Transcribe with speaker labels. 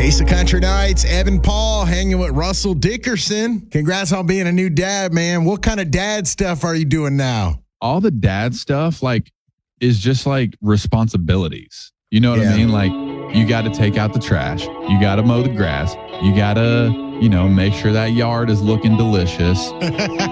Speaker 1: Taste of Country Nights, Evan Paul hanging with Russell Dickerson. Congrats on being a new dad, man. What kind of dad stuff are you doing now?
Speaker 2: All the dad stuff, is just responsibilities. You know what I mean? You got to take out the trash. You got to mow the grass. You got to, make sure that yard is looking delicious.